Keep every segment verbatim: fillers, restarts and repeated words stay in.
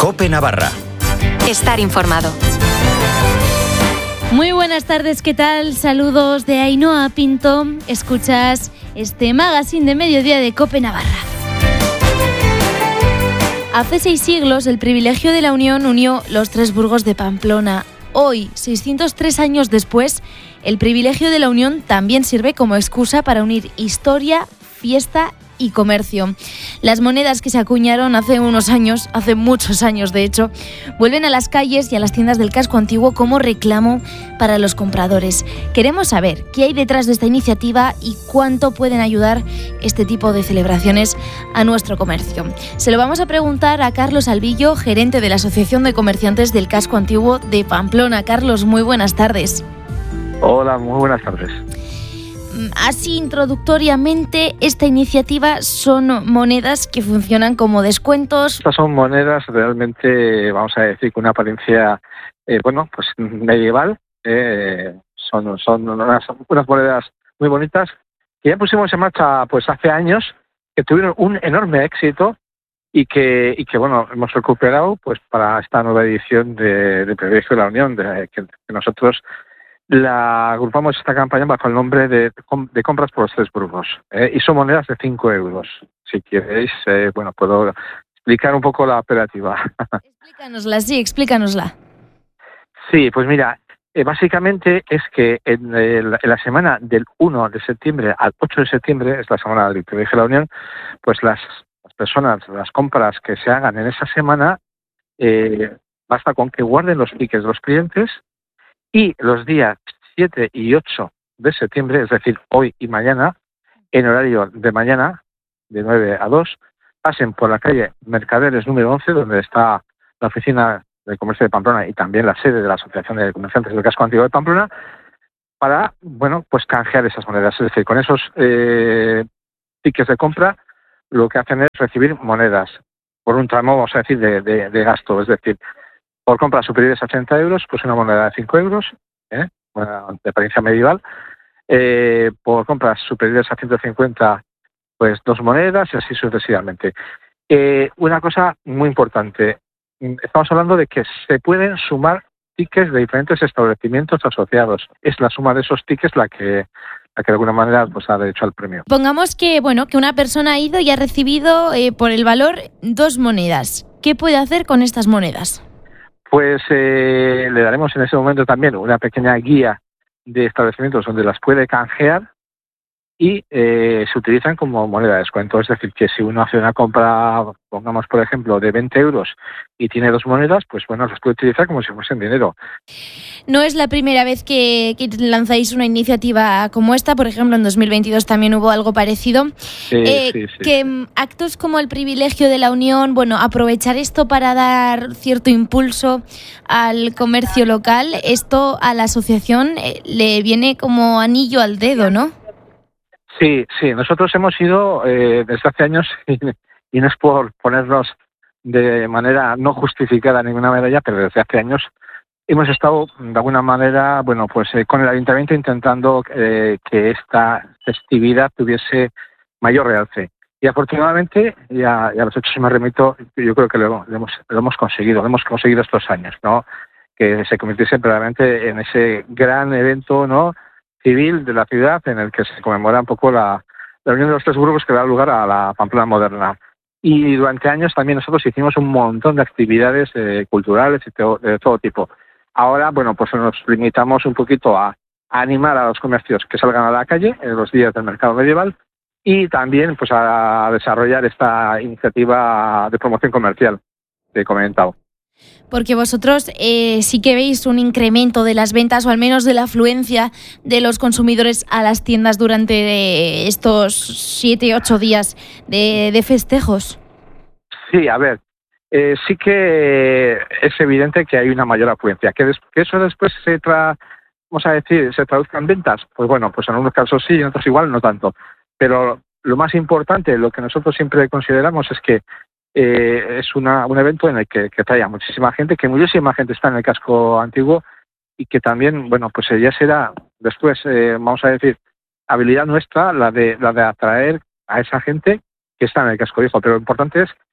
COPE Navarra. Estar informado. Muy buenas tardes, ¿qué tal? Saludos de Ainhoa Pinto. Escuchas este magazine de mediodía de COPE Navarra. Hace seis siglos, el privilegio de la Unión unió los tres burgos de Pamplona. Hoy, seiscientos tres años después, el privilegio de la Unión también sirve como excusa para unir historia, fiesta y comercio. Las monedas que se acuñaron hace unos años, hace muchos años de hecho, vuelven a las calles y a las tiendas del casco antiguo como reclamo para los compradores. Queremos saber qué hay detrás de esta iniciativa y cuánto pueden ayudar este tipo de celebraciones a nuestro comercio. Se lo vamos a preguntar a Carlos Albillo, gerente de la Asociación de Comerciantes del Casco Antiguo de Pamplona. Carlos, muy buenas tardes. Hola, muy buenas tardes. Así, introductoriamente, esta iniciativa son monedas que funcionan como descuentos. Estas son monedas realmente, vamos a decir, con una apariencia, eh, bueno, pues medieval. Eh, son son unas, unas monedas muy bonitas que ya pusimos en marcha pues hace años, que tuvieron un enorme éxito y que, y que bueno, hemos recuperado pues para esta nueva edición de, de Privilegio de la Unión, de, que, que nosotros la agrupamos esta campaña bajo el nombre de, de compras por los tres burgos, eh, y son monedas de cinco euros. Si queréis, eh, bueno, puedo explicar un poco la operativa. Explícanosla, sí, explícanosla. Sí, pues mira, eh, básicamente es que en, el, en la semana del uno de septiembre al ocho de septiembre, es la semana del Privilegio de la Unión, pues las, las personas, las compras que se hagan en esa semana, eh, basta con que guarden los tickets de los clientes. Y los días siete y ocho de septiembre, es decir, hoy y mañana, en horario de mañana, de nueve a dos, pasen por la calle Mercaderes número once, donde está la oficina de comercio de Pamplona y también la sede de la Asociación de Comerciantes del Casco Antiguo de Pamplona, para, bueno, pues canjear esas monedas. Es decir, con esos eh, tickets de compra, lo que hacen es recibir monedas por un tramo, vamos a decir, de, de, de gasto. Es decir, por compras superiores a treinta euros, pues una moneda de cinco euros, ¿eh? Bueno, de apariencia medieval. Eh, por compras superiores a ciento cincuenta, pues dos monedas y así sucesivamente. Eh, una cosa muy importante, estamos hablando de que se pueden sumar tickets de diferentes establecimientos asociados. Es la suma de esos tickets la que, la que de alguna manera pues ha derecho al premio. Pongamos que, bueno, que una persona ha ido y ha recibido eh, por el valor dos monedas. ¿Qué puede hacer con estas monedas? Pues eh, le daremos en ese momento también una pequeña guía de establecimientos donde las puede canjear y eh, se utilizan como moneda de descuento. Es decir, que si uno hace una compra, pongamos por ejemplo, de veinte euros y tiene dos monedas, pues bueno, las puede utilizar como si fuesen dinero. No es la primera vez que, que lanzáis una iniciativa como esta. Por ejemplo, en dos mil veintidós también hubo algo parecido. Sí, eh, sí, sí. Que actos como el Privilegio de la Unión, bueno, aprovechar esto para dar cierto impulso al comercio local, esto a la asociación eh, le viene como anillo al dedo, ¿no? Sí, sí, nosotros hemos ido eh, desde hace años, y, y no es por ponernos de manera no justificada ninguna medalla, pero desde hace años hemos estado de alguna manera, bueno, pues eh, con el ayuntamiento intentando eh, que esta festividad tuviese mayor realce. Y afortunadamente, ya, ya a los hechos me remito, yo creo que lo, lo, hemos, lo hemos conseguido, lo hemos conseguido estos años, ¿no? Que se convirtiese verdaderamente en ese gran evento, ¿no?, civil de la ciudad en el que se conmemora un poco la, la unión de los tres burgos que da lugar a la Pamplona moderna. Y durante años también nosotros hicimos un montón de actividades eh, culturales y to, de todo tipo. Ahora, bueno, pues nos limitamos un poquito a, a animar a los comercios que salgan a la calle en los días del mercado medieval y también pues a desarrollar esta iniciativa de promoción comercial que he comentado. Porque vosotros eh, sí que veis un incremento de las ventas o al menos de la afluencia de los consumidores a las tiendas durante estos siete, ocho días de, de festejos. Sí, a ver, eh, sí que es evidente que hay una mayor afluencia. Que, des, que eso después se tra, vamos a decir, se traduzca en ventas, pues bueno, pues en unos casos sí, en otros igual no tanto. Pero lo más importante, lo que nosotros siempre consideramos es que Eh, es una, un evento en el que, que trae a muchísima gente, que muchísima gente está en el casco antiguo y que también, bueno, pues ya será después, eh, vamos a decir, habilidad nuestra la de la de atraer a esa gente que está en el casco viejo. Pero lo importante es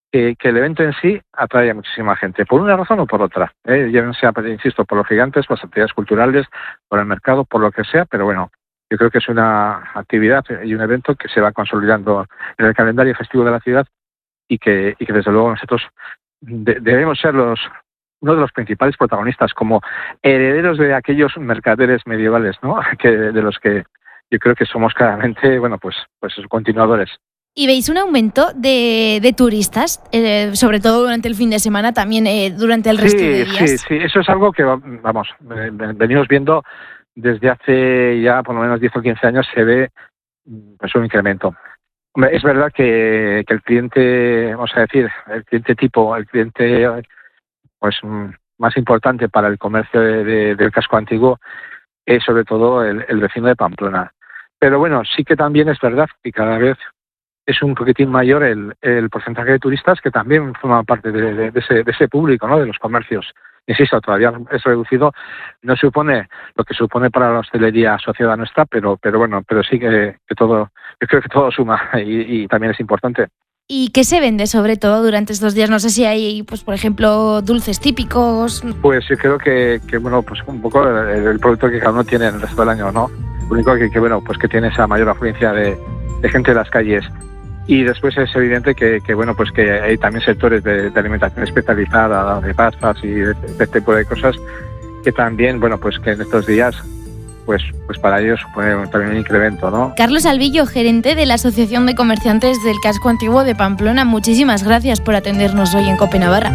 que, que el evento en sí atrae a muchísima gente, por una razón o por otra, ¿eh? Ya sea, insisto, por los gigantes, por las actividades culturales, por el mercado, por lo que sea, pero bueno, yo creo que es una actividad y un evento que se va consolidando en el calendario festivo de la ciudad y que, y que desde luego nosotros de, debemos ser los uno de los principales protagonistas, como herederos de aquellos mercaderes medievales, ¿no? Que de los que yo creo que somos claramente, bueno, pues, pues continuadores. ¿Y veis un aumento de, de turistas, eh, sobre todo durante el fin de semana, también eh, durante el resto sí, de días? Sí, sí, eso es algo que, vamos, venimos viendo desde hace ya por lo menos diez o quince años, se ve pues un incremento. Hombre, es verdad que, que el cliente, vamos a decir, el cliente tipo, el cliente pues más importante para el comercio de, de, del casco antiguo es sobre todo el, el vecino de Pamplona. Pero bueno, sí que también es verdad que cada vez es un poquitín mayor el, el porcentaje de turistas que también forman parte de, de, de, ese, de ese público, ¿no? De los comercios. Insisto, todavía es reducido, no supone lo que supone para la hostelería asociada nuestra, pero pero bueno, pero sí que, que todo, yo creo que todo suma y, y también es importante. ¿Y qué se vende sobre todo durante estos días? No sé si hay, pues por ejemplo, dulces típicos. Pues yo creo que, que bueno, pues un poco el, el producto que cada uno tiene en el resto del año, ¿no? Lo único que, que bueno, pues que tiene esa mayor afluencia de, de gente de las calles. Y después es evidente que, que bueno, pues que hay también sectores de, de alimentación especializada, de pastas y de, de este tipo de cosas que también, bueno, pues que en estos días Pues, pues para ellos supone también un incremento, ¿no? Carlos Albillo, gerente de la Asociación de Comerciantes del Casco Antiguo de Pamplona, muchísimas gracias por atendernos hoy en COPE Navarra.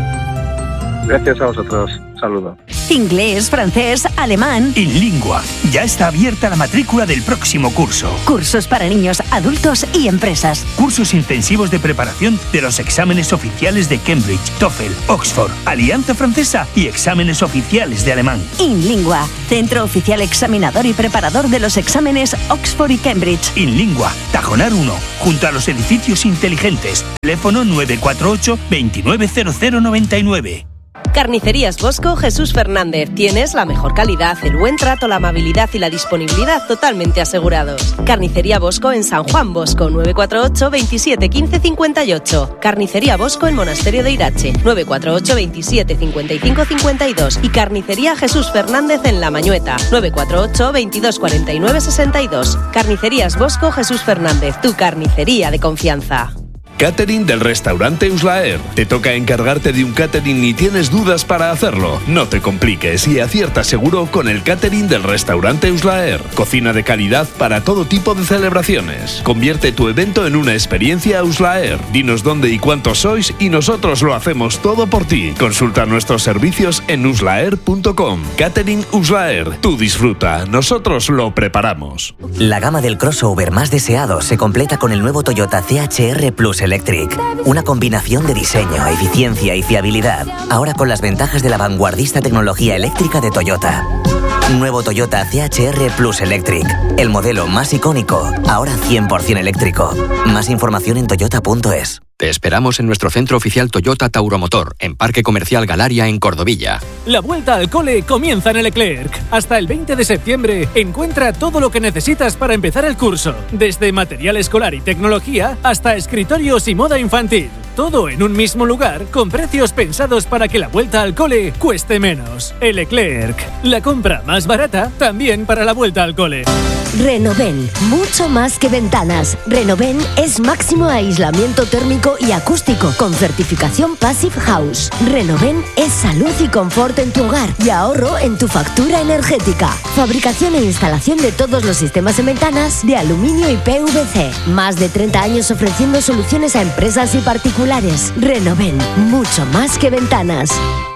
Gracias a vosotros. Un saludo. Inglés, francés, alemán. InLingua. Ya está abierta la matrícula del próximo curso. Cursos para niños, adultos y empresas. Cursos intensivos de preparación de los exámenes oficiales de Cambridge, TOEFL, Oxford, Alianza Francesa y exámenes oficiales de alemán. InLingua. Centro oficial examinador y preparador de los exámenes Oxford y Cambridge. InLingua. Tajonar uno. Junto a los edificios inteligentes. Teléfono nueve cuatro ocho, veintinueve cero cero noventa y nueve. Carnicerías Bosco Jesús Fernández. Tienes la mejor calidad, el buen trato, la amabilidad y la disponibilidad totalmente asegurados. Carnicería Bosco en San Juan Bosco, nueve cuatro ocho, veintisiete, quince, cincuenta y ocho. Carnicería Bosco en Monasterio de Irache, nueve cuatro ocho, veintisiete, cincuenta y cinco, cincuenta y dos. Y Carnicería Jesús Fernández en La Mañueta, nueve cuatro ocho, veintidós, cuarenta y nueve, sesenta y dos. Carnicerías Bosco Jesús Fernández, tu carnicería de confianza. Catering del restaurante Uslaer. ¿Te toca encargarte de un catering y tienes dudas para hacerlo? No te compliques y acierta seguro con el catering del restaurante Uslaer. Cocina de calidad para todo tipo de celebraciones. Convierte tu evento en una experiencia Uslaer. Dinos dónde y cuántos sois y nosotros lo hacemos todo por ti. Consulta nuestros servicios en uslaer punto com. Catering Uslaer. Tú disfruta, nosotros lo preparamos. La gama del crossover más deseado se completa con el nuevo Toyota C H R Plus Electric. Una combinación de diseño, eficiencia y fiabilidad. Ahora con las ventajas de la vanguardista tecnología eléctrica de Toyota. Nuevo Toyota C H R Plus Electric. El modelo más icónico, ahora cien por ciento eléctrico. Más información en toyota punto es. Te esperamos en nuestro centro oficial Toyota Tauromotor, en Parque Comercial Galaria, en Cordovilla. La vuelta al cole comienza en el Leclerc. Hasta el veinte de septiembre, encuentra todo lo que necesitas para empezar el curso. Desde material escolar y tecnología, hasta escritorios y moda infantil. Todo en un mismo lugar, con precios pensados para que la vuelta al cole cueste menos. El Leclerc, la compra más barata, también para la vuelta al cole. Renoven, mucho más que ventanas. Renoven es máximo aislamiento térmico y acústico con certificación Passive House. Renoven es salud y confort en tu hogar y ahorro en tu factura energética. Fabricación e instalación de todos los sistemas en ventanas de aluminio y P V C. Más de treinta años ofreciendo soluciones a empresas y particulares. Renoven, mucho más que ventanas.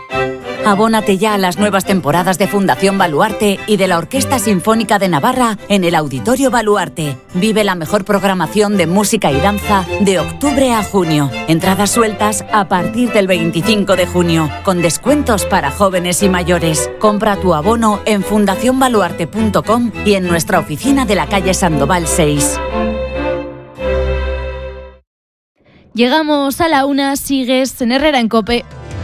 Abónate ya a las nuevas temporadas de Fundación Baluarte y de la Orquesta Sinfónica de Navarra en el Auditorio Baluarte. Vive la mejor programación de música y danza de octubre a junio. Entradas sueltas a partir del veinticinco de junio, con descuentos para jóvenes y mayores. Compra tu abono en fundación baluarte punto com y en nuestra oficina de la calle Sandoval seis. Llegamos a la una, sigues en Herrera en COPE.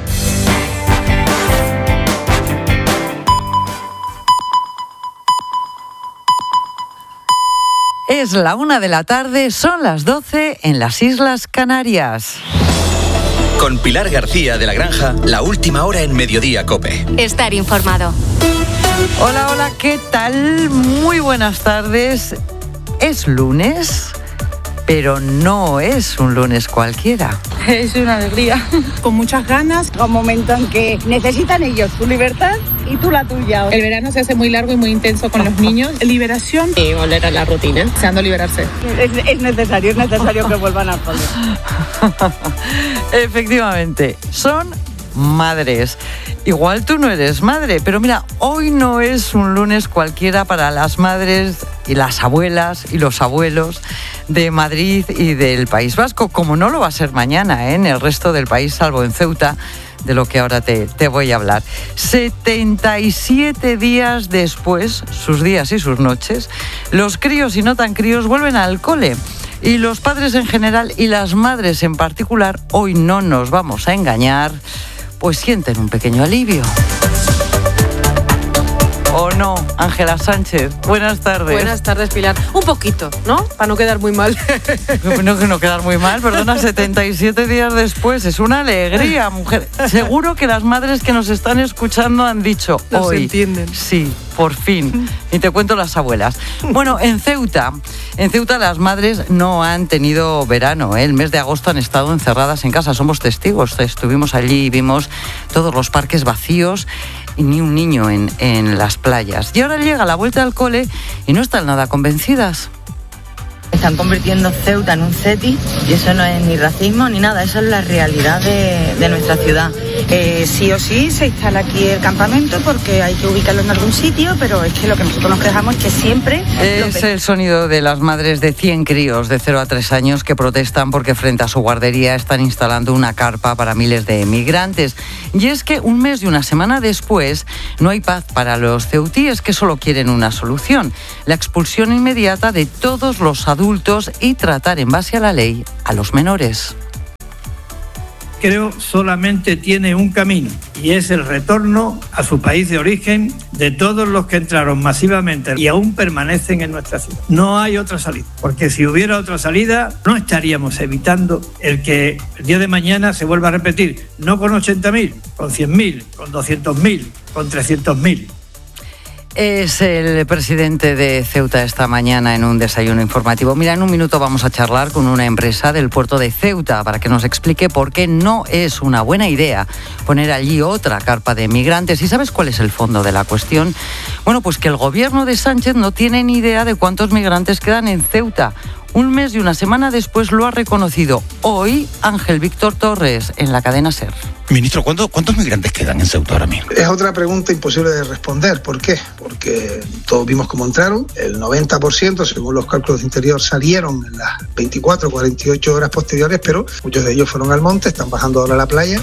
Es la una de la tarde, son las doce en las Islas Canarias. Con Pilar García de la Granja, la última hora en Mediodía COPE. Estar informado. Hola, hola, ¿qué tal? Muy buenas tardes. Es lunes, pero no es un lunes cualquiera. Es una alegría, con muchas ganas, un momento en que necesitan ellos tu libertad y tú la tuya. El verano se hace muy largo y muy intenso con los niños. Liberación y volver a la rutina, deseando liberarse. Es, es necesario, es necesario que vuelvan al cole. Efectivamente, son madres. Igual tú no eres madre, pero mira, hoy no es un lunes cualquiera para las madres y las abuelas y los abuelos de Madrid y del País Vasco, como no lo va a ser mañana, ¿eh? En el resto del país, salvo en Ceuta, de lo que ahora te, te voy a hablar. setenta y siete días después, sus días y sus noches, los críos y no tan críos vuelven al cole. Y los padres en general y las madres en particular, hoy no nos vamos a engañar, pues sienten un pequeño alivio. ¿O no? Ángela Sánchez, buenas tardes. Buenas tardes, Pilar. Un poquito, ¿no? Para no quedar muy mal. No, que no quedar muy mal, perdona, setenta y siete días después, es una alegría, mujer. Seguro que las madres que nos están escuchando han dicho Nos hoy. entienden. Sí, por fin. Y te cuento las abuelas. Bueno, en Ceuta, en Ceuta las madres no han tenido verano, ¿eh? El mes de agosto han estado encerradas en casa, somos testigos. Estuvimos allí y vimos todos los parques vacíos y ni un niño en, en las playas. Y ahora llega la vuelta al cole y no están nada convencidas. Están convirtiendo Ceuta en un ceti y eso no es ni racismo ni nada, eso es la realidad de, de nuestra ciudad. Eh, sí o sí se instala aquí el campamento porque hay que ubicarlo en algún sitio, pero es que lo que nosotros nos quejamos es que siempre... Es el sonido de las madres de cien críos de cero a tres años que protestan porque frente a su guardería están instalando una carpa para miles de migrantes. Y es que un mes y una semana después no hay paz para los ceutíes que solo quieren una solución, la expulsión inmediata de todos los adultos y tratar en base a la ley a los menores. Creo solamente tiene un camino y es el retorno a su país de origen de todos los que entraron masivamente y aún permanecen en nuestra ciudad. No hay otra salida, porque si hubiera otra salida no estaríamos evitando el que el día de mañana se vuelva a repetir, no con ochenta mil, con cien mil, con doscientos mil, con trescientos mil. Es el presidente de Ceuta esta mañana en un desayuno informativo. Mira, en un minuto vamos a charlar con una empresa del puerto de Ceuta para que nos explique por qué no es una buena idea poner allí otra carpa de migrantes. ¿Y sabes cuál es el fondo de la cuestión? Bueno, pues que el gobierno de Sánchez no tiene ni idea de cuántos migrantes quedan en Ceuta. Un mes y una semana después lo ha reconocido hoy Ángel Víctor Torres en la cadena SER. Ministro, ¿cuántos, ¿cuántos migrantes quedan en Ceuta ahora mismo? Es otra pregunta imposible de responder. ¿Por qué? Porque todos vimos cómo entraron. El noventa por ciento, según los cálculos de Interior, salieron en las veinticuatro, cuarenta y ocho horas posteriores, pero muchos de ellos fueron al monte, están bajando ahora a la playa.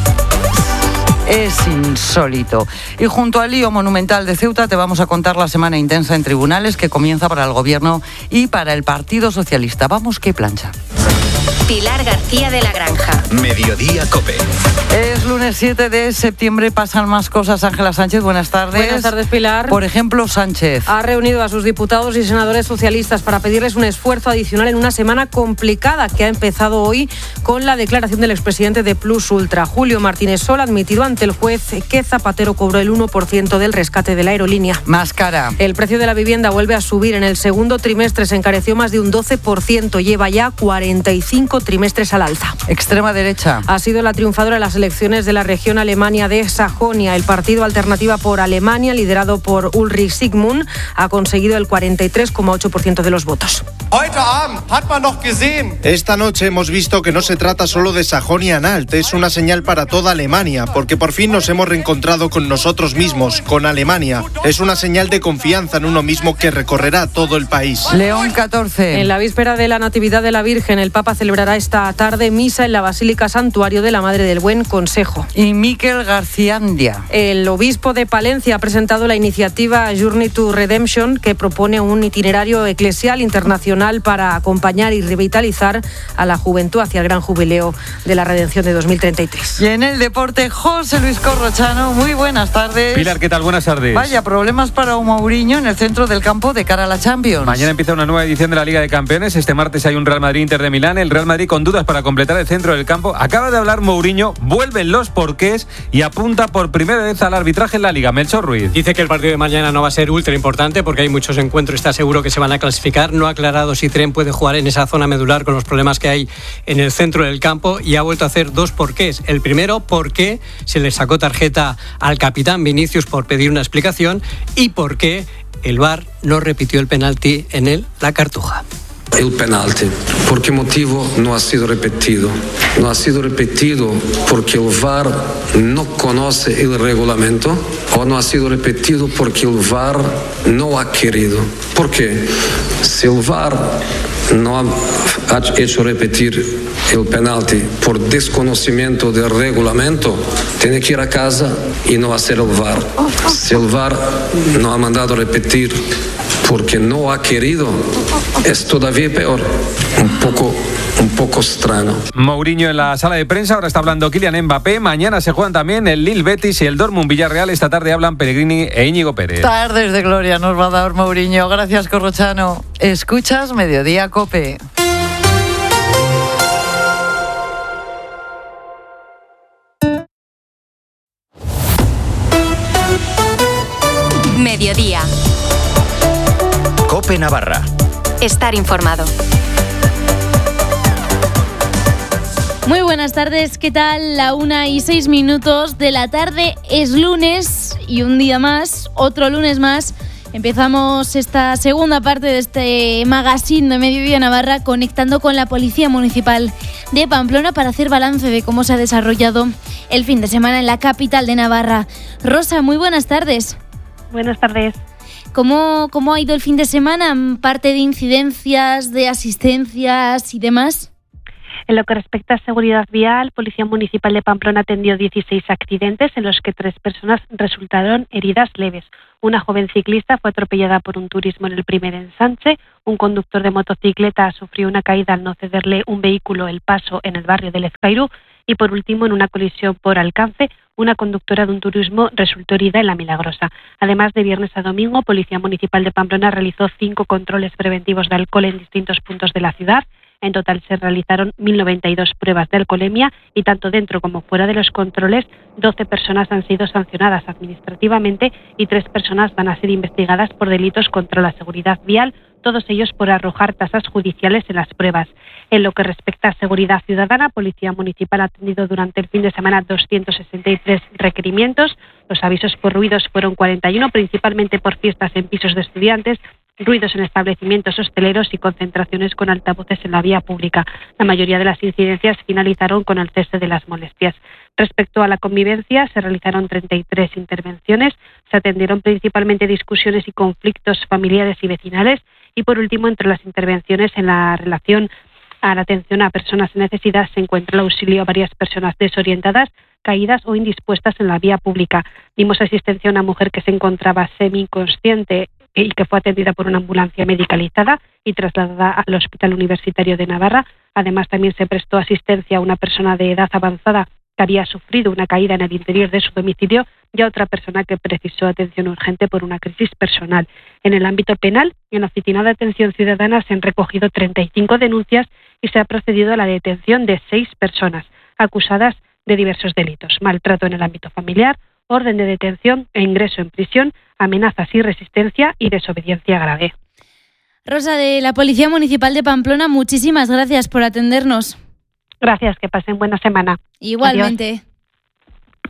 Es insólito. Y junto al lío monumental de Ceuta te vamos a contar la semana intensa en tribunales que comienza para el Gobierno y para el Partido Socialista. Vamos, que plancha. Pilar García de la Granja. Mediodía COPE. Es lunes siete de septiembre, pasan más cosas. Ángela Sánchez, buenas tardes. Buenas tardes, Pilar. Por ejemplo, Sánchez ha reunido a sus diputados y senadores socialistas para pedirles un esfuerzo adicional en una semana complicada que ha empezado hoy con la declaración del expresidente de Plus Ultra. Julio Martínez Sol ha admitido ante el juez que Zapatero cobró el uno por ciento del rescate de la aerolínea. Más cara. El precio de la vivienda vuelve a subir. En el segundo trimestre se encareció más de un doce por ciento. Lleva ya cuarenta y cinco trimestres al alza. Extrema derecha. Ha sido la triunfadora de las elecciones de la región Alemania de Sajonia. El partido Alternativa por Alemania, liderado por Ulrich Sigmund, ha conseguido el cuarenta y tres coma ocho por ciento de los votos. Esta noche hemos visto que no se trata solo de Sajonia-Anhalt, es una señal para toda Alemania, porque por fin nos hemos reencontrado con nosotros mismos, con Alemania. Es una señal de confianza en uno mismo que recorrerá todo el país. León catorce. En la víspera de la Natividad de la Virgen, el Papa celebrará esta tarde misa en la Basílica Santuario de la Madre del Buen Consejo. Y Miquel Garciandia. El obispo de Palencia ha presentado la iniciativa Journey to Redemption, que propone un itinerario eclesial internacional para acompañar y revitalizar a la juventud hacia el gran jubileo de la redención de dos mil treinta y tres. Y en el deporte, José Luis Corrochano, muy buenas tardes. Pilar, ¿qué tal? Buenas tardes. Vaya, problemas para Mourinho en el centro del campo de cara a la Champions. Mañana empieza una nueva edición de la Liga de Campeones. Este martes hay un Real Madrid-Inter de Milán. El Real Madrid Madrid con dudas para completar el centro del campo. Acaba de hablar Mourinho, vuelven los porqués y apunta por primera vez al arbitraje en la Liga. Melchor Ruiz. Dice que el partido de mañana no va a ser ultra importante porque hay muchos encuentros, está seguro que se van a clasificar. No ha aclarado si Trent puede jugar en esa zona medular con los problemas que hay en el centro del campo y ha vuelto a hacer dos porqués. El primero, por qué se le sacó tarjeta al capitán Vinicius por pedir una explicación y por qué el V A R no repitió el penalti en el La Cartuja. El penalti, ¿por qué motivo no ha sido repetido? No ha sido repetido porque el V A R no conoce el reglamento o no ha sido repetido porque el V A R no ha querido. ¿Por qué? Si el V A R no ha hecho repetir el penalti por desconocimiento del reglamento, tiene que ir a casa y no hacer el V A R. Si el V A R no ha mandado repetir porque no ha querido, es todavía peor. Un poco, un poco extraño. Mourinho en la sala de prensa, ahora está hablando Kylian Mbappé. Mañana se juegan también el Lille Betis y el Dortmund Villarreal. Esta tarde hablan Pellegrini e Íñigo Pérez. Tardes de gloria nos va a dar Mourinho. Gracias, Corrochano. Escuchas Mediodía COPE. Mediodía. COPE Navarra. Estar informado. Muy buenas tardes, ¿qué tal? La una y seis minutos de la tarde, es lunes y un día más, otro lunes más. Empezamos esta segunda parte de este magazine de Mediodía Navarra conectando con la Policía Municipal de Pamplona para hacer balance de cómo se ha desarrollado el fin de semana en la capital de Navarra. Rosa, muy buenas tardes. Buenas tardes. ¿Cómo, cómo ha ido el fin de semana? ¿Parte de incidencias, de asistencias y demás? En lo que respecta a seguridad vial, Policía Municipal de Pamplona atendió dieciséis accidentes en los que tres personas resultaron heridas leves. Una joven ciclista fue atropellada por un turismo en el primer ensanche, un conductor de motocicleta sufrió una caída al no cederle un vehículo el paso en el barrio de Lezcairu y por último, en una colisión por alcance, una conductora de un turismo resultó herida en La Milagrosa. Además, de viernes a domingo, Policía Municipal de Pamplona realizó cinco controles preventivos de alcohol en distintos puntos de la ciudad. En total se realizaron mil noventa y dos pruebas de alcoholemia y tanto dentro como fuera de los controles, doce personas han sido sancionadas administrativamente y tres personas van a ser investigadas por delitos contra la seguridad vial, todos ellos por arrojar tasas judiciales en las pruebas. En lo que respecta a seguridad ciudadana, Policía Municipal ha atendido durante el fin de semana doscientos sesenta y tres requerimientos. Los avisos por ruidos fueron cuarenta y uno, principalmente por fiestas en pisos de estudiantes, ruidos en establecimientos hosteleros y concentraciones con altavoces en la vía pública. La mayoría de las incidencias finalizaron con el cese de las molestias. Respecto a la convivencia, se realizaron treinta y tres intervenciones, se atendieron principalmente discusiones y conflictos familiares y vecinales y, por último, entre las intervenciones en la relación a la atención a personas en necesidad se encuentra el auxilio a varias personas desorientadas, caídas o indispuestas en la vía pública. Dimos asistencia a una mujer que se encontraba semi-inconsciente y que fue atendida por una ambulancia medicalizada y trasladada al Hospital Universitario de Navarra. Además, también se prestó asistencia a una persona de edad avanzada que había sufrido una caída en el interior de su domicilio y a otra persona que precisó atención urgente por una crisis personal. En el ámbito penal, en la Oficina de Atención Ciudadana se han recogido treinta y cinco denuncias y se ha procedido a la detención de seis personas acusadas de diversos delitos: maltrato en el ámbito familiar, orden de detención e ingreso en prisión, amenazas y resistencia y desobediencia grave. Rosa, de la Policía Municipal de Pamplona, muchísimas gracias por atendernos. Gracias, que pasen buena semana. Igualmente. Adiós.